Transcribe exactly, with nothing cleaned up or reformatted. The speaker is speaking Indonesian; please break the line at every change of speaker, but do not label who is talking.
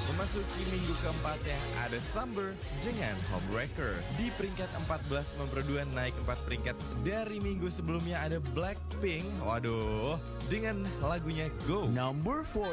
Memasuki minggu keempatnya ada Summer dengan Homewrecker. Di peringkat empat belas memperduan naik empat peringkat dari minggu sebelumnya ada Blackpink. Waduh, dengan lagunya Go.
Number four.